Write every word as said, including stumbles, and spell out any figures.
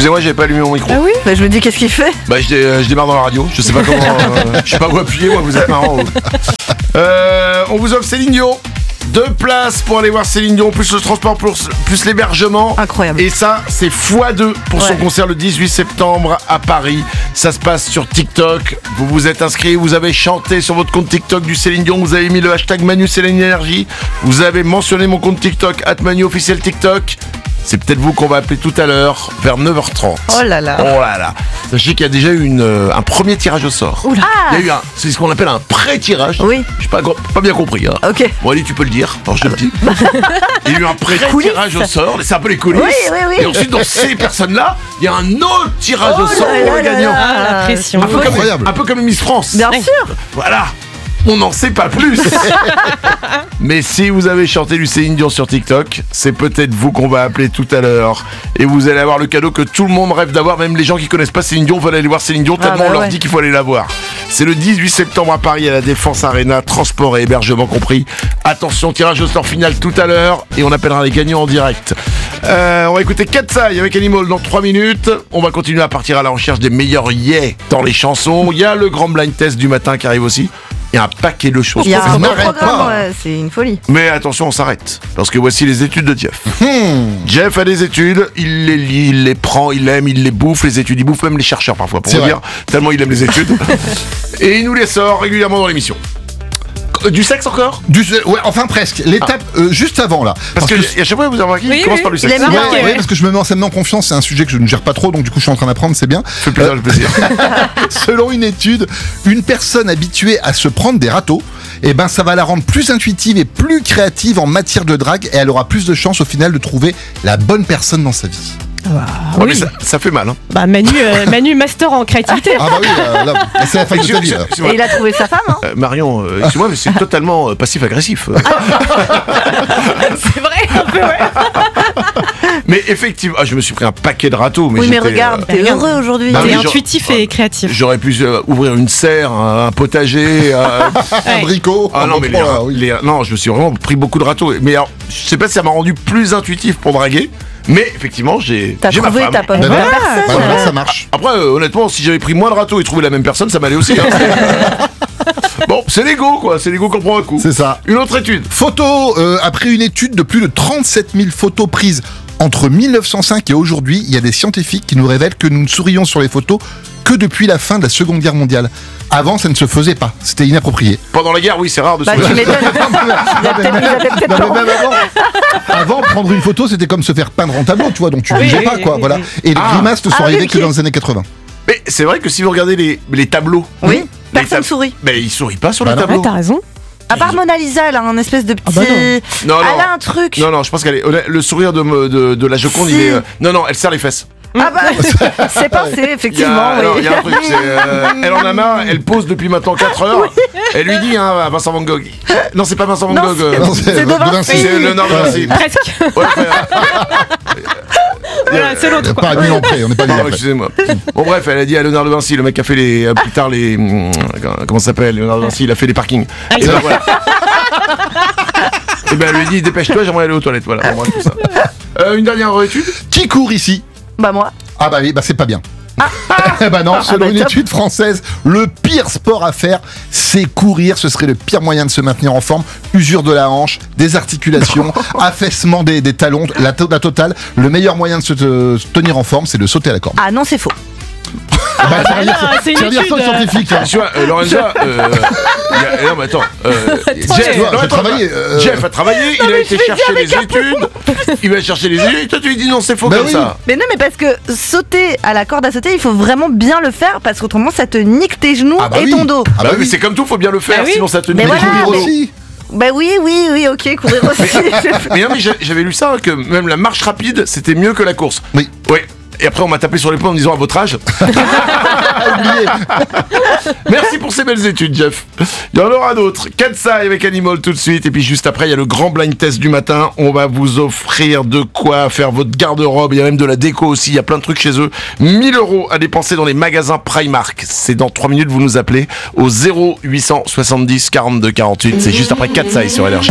Excusez-moi, j'avais pas allumé mon micro. Ah oui. Bah, je me dis, qu'est-ce qu'il fait? Bah, je, dé- je démarre dans la radio. Je sais pas comment. euh, je sais pas où appuyer, moi, vous êtes marrant. vous. Euh, on vous offre Céline Dion. Deux places pour aller voir Céline Dion, plus le transport, plus, plus l'hébergement. Incroyable. Et ça, c'est fois deux pour son Ouais. concert le dix-huit septembre à Paris. Ça se passe sur TikTok. Vous vous êtes inscrit, vous avez chanté sur votre compte TikTok du Céline Dion. Vous avez mis le hashtag Manu Céline Énergie. Vous avez mentionné mon compte TikTok, at Manu officiel TikTok. C'est peut-être vous qu'on va appeler tout à l'heure, vers neuf heures trente. Oh là là. Oh là là. Sachez qu'il y a déjà eu une, euh, un premier tirage au sort. Oula. Il y a eu un, c'est ce qu'on appelle un pré-tirage. Oui. J'ai pas, pas bien compris. Hein. Ok. Bon, allez, tu peux le dire. Alors, je te le dis. Il y a eu un pré-tirage au sort. C'est un peu les coulisses. Oui, oui, oui. Et ensuite, dans ces personnes-là, il y a un autre tirage au sort là pour là le là gagnant. là. Ah, la pression. Un peu, comme, Incroyable. un peu comme Miss France. Bien sûr. Voilà. On n'en sait pas plus. Mais si vous avez chanté du Céline Dion sur TikTok, c'est peut-être vous qu'on va appeler tout à l'heure. Et vous allez avoir le cadeau que tout le monde rêve d'avoir. Même les gens qui connaissent pas Céline Dion veulent aller voir Céline Dion Ah tellement bah on leur ouais. dit qu'il faut aller la voir. C'est le dix-huit septembre à Paris à la Défense Arena, transport et hébergement compris. Attention, tirage au sort final tout à l'heure et on appellera les gagnants en direct. Euh, on va écouter Katsai avec Animal dans trois minutes. On va continuer à partir à la recherche des meilleurs yeah dans les chansons. Il y a le grand blind test du matin qui arrive aussi. Il y a un paquet de choses. Il y a Ça un beau n'arrête programme, pas. ouais, c'est une folie. Mais attention, on s'arrête. Parce que voici les études de Jeff. Hmm. Jeff a des études, il les lit, il les prend, il aime, il les bouffe, les études. Il bouffe même les chercheurs parfois, pour C'est vous vrai. dire. Tellement il aime les études. Et il nous les sort régulièrement dans l'émission. Euh, Du sexe encore? Du, ouais, enfin presque. L'étape euh, juste avant là. Parce, que, à chaque fois, vous avez remarqué, Oui, il commence oui. par du Il sexe. aime Ouais, bien, ouais, ouais. parce que je me mets, ça me met en confiance, c'est un sujet que je ne gère pas trop, donc du coup je suis en train d'apprendre, c'est bien. Fait plaisir, le plaisir. Selon une étude, une personne habituée à se prendre des râteaux, eh ben ça va la rendre plus intuitive et plus créative en matière de drague et elle aura plus de chances au final de trouver la bonne personne dans sa vie. Ouais, oui. mais ça, ça fait mal. Hein. Bah Manu, euh, Manu master en créativité. Ah bah oui, euh, là, c'est la fin de ta vie. là. Excuse-moi. Et il a trouvé sa femme, hein. Euh, Marion, euh, excuse-moi, mais c'est totalement euh, passif-agressif. C'est vrai, un peu, ouais. Mais effectivement, ah, je me suis pris un paquet de râteaux. Mais Oui, mais j'étais, regarde, euh, t'es regarde. heureux aujourd'hui. Bah T'es oui, genre- intuitif et créatif. J'aurais pu euh, ouvrir une serre, un, un potager. euh, Un Ouais. bricot. Ah un non, mais bon les, point, là, oui. les- non, je me suis vraiment pris beaucoup de râteaux. Mais alors, je sais pas si ça m'a rendu plus intuitif pour draguer, mais effectivement, j'ai, T'as j'ai ma trouvé femme. ta pomme. Ben ta voilà. personne. Voilà, ça marche. Après, euh, honnêtement, si j'avais pris moins de râteaux et trouvé la même personne, ça m'allait aussi. Hein. Bon, c'est l'ego, quoi. C'est l'ego qu'on prend un coup. C'est ça. Une autre étude. Photo, euh, après une étude de plus de trente-sept mille photos prises entre mille neuf cent cinq et aujourd'hui, il y a des scientifiques qui nous révèlent que nous ne sourions sur les photos que depuis la fin de la Seconde Guerre mondiale. Avant, ça ne se faisait pas. C'était inapproprié. Pendant la guerre, oui, c'est rare de se Bah, tu m'étonnes. Il y a peut-être- il y avait peut-être Non, pas mais même avant, avant, prendre une photo, c'était comme se faire peindre en tableau, tu vois, donc tu Oui, bougeais oui, pas, quoi, oui, voilà. oui. Et les Ah. grimaces ne sont Ah, oui, arrivées ok. que dans les années quatre-vingts. Mais c'est vrai que si vous regardez les, les tableaux. Oui, les personne tab- sourit. Mais ils sourient pas sur Bah les non. Ouais, tableaux. t'as raison. À part Mona Lisa, elle a un espèce de petit. Ah bah non. Non, Elle non. a un truc. Non, non, je pense qu'elle est. honnête- Le sourire de, me- de, de la Joconde, Si. il est. euh, Non, non, elle serre les fesses. Ah bah, c'est pensé, Il y a, effectivement. alors, oui. il y a un truc, c'est, euh, elle en a marre, elle pose depuis maintenant quatre heures. Elle lui dit, hein, à Vincent Van Gogh. Non, c'est pas Vincent Van Non, Gogh. euh, Non, C'est de de Vinci. c'est Léonard de Vinci. Presque. Ouais, ouais, Voilà, c'est l'autre, Pas quoi. à mille ans près, on n'est pas à mille pardon, ans près. excusez-moi. Bon, bref, elle a dit à Léonard de Vinci, le mec qui a fait les. euh, plus tard les. hum, Comment ça s'appelle Léonard de Vinci, il a fait les parkings. Ah, Et ben voilà. Et ben elle lui dit, dépêche-toi, j'aimerais aller aux toilettes. Voilà, bon, bref, tout ça. Euh, une dernière étude. Qui court ici? Bah, moi. Ah bah oui, bah c'est pas bien. Eh bah non, selon bah une top. étude française, le pire sport à faire, c'est courir. Ce serait le pire moyen de se maintenir en forme. Usure de la hanche, des articulations, affaissement des, des talons, la, to- la totale. Le meilleur moyen de se, te- se tenir en forme, c'est de sauter à la corde. Ah non, c'est faux. Bah, ça veut dire- là, c'est une ça veut dire ça, étude, scientifique. hein. Tu vois, euh, Lorenza. Euh, il y a- non, mais attends. Euh, Jeff, Tu vois, non, j'ai attends, travaillé, bah, euh, Jeff a travaillé, il a été chercher les études. Il va chercher les études. Toi, tu lui dis non, c'est faux Bah comme oui. ça. Mais non, mais parce que sauter à la corde à sauter, il faut vraiment bien le faire parce qu'autrement, ça te nique tes genoux Ah bah et oui. ton dos. Ah bah bah oui, mais oui. c'est comme tout, faut bien le faire, Ah oui. sinon ça te Mais nique Mais les voilà, courir genoux. mais- aussi. Bah oui, oui, oui, ok, courir aussi. Mais non, mais j'a- j'avais lu ça, que même la marche rapide, c'était mieux que la course. Oui. Oui. Et après, on m'a tapé sur l'épaule en me disant à votre âge. Oublié. Merci pour ces belles études, Jeff. Il y en aura d'autres. Katsai avec Animal tout de suite. Et puis juste après, il y a le grand blind test du matin. On va vous offrir de quoi faire votre garde-robe. Il y a même de la déco aussi. Il y a plein de trucs chez eux. mille euros à dépenser dans les magasins Primark. C'est dans trois minutes, vous nous appelez au zéro huit cent soixante-dix quarante-deux quarante-huit. C'est juste après Katsai sur Énergie.